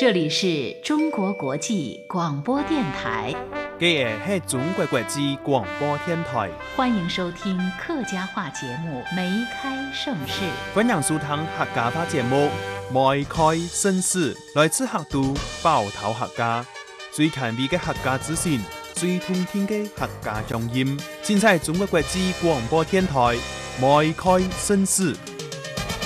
这里是中国国际广播电台。 这是中国国际广播电台， 欢迎收听客家话节目《梅开盛世》。 欢迎收听客家话节目《梅开盛世》，来自客都包头客家，最前卫的客家资讯，最通天的客家乡音，尽在中国国际广播电台《梅开盛世》。